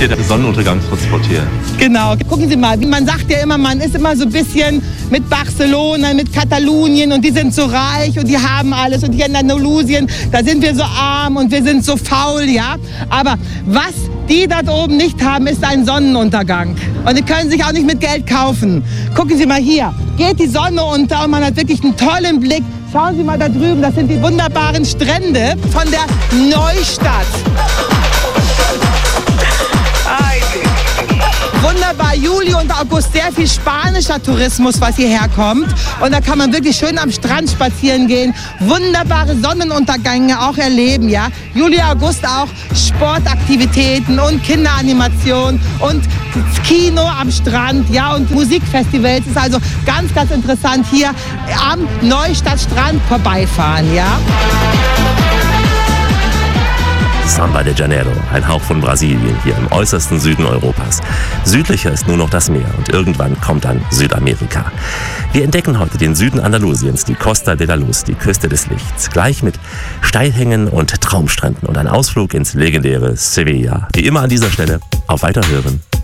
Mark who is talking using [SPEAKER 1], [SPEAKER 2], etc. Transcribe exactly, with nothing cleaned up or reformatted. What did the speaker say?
[SPEAKER 1] hier der Sonnenuntergang transportieren.
[SPEAKER 2] Genau. Gucken Sie mal, man sagt ja immer, man ist immer so ein bisschen mit Barcelona, mit Katalonien und die sind so reich und die haben alles und hier in Andalusien, da sind wir so arm und wir sind so faul, ja. Aber was die dort oben nicht haben, ist ein Sonnenuntergang. Und die können sich auch nicht mit Geld kaufen. Gucken Sie mal hier, geht die Sonne unter und man hat wirklich einen tollen Blick. Schauen Sie mal da drüben, das sind die wunderbaren Strände von der Neustadt. Wunderbar, Juli und August, sehr viel spanischer Tourismus, was hierher kommt. Und da kann man wirklich schön am Strand spazieren gehen, wunderbare Sonnenuntergänge auch erleben, ja. Juli, August auch Sportaktivitäten und Kinderanimation und Kino am Strand, ja, und Musikfestivals. Ist also ganz, ganz interessant hier am Neustadtstrand vorbeifahren, ja.
[SPEAKER 3] Samba de Janeiro, ein Hauch von Brasilien, hier im äußersten Süden Europas. Südlicher ist nur noch das Meer und irgendwann kommt dann Südamerika. Wir entdecken heute den Süden Andalusiens, die Costa de la Luz, die Küste des Lichts, gleich mit Steilhängen und Traumstränden und ein Ausflug ins legendäre Sevilla. Wie immer an dieser Stelle, auf Weiterhören.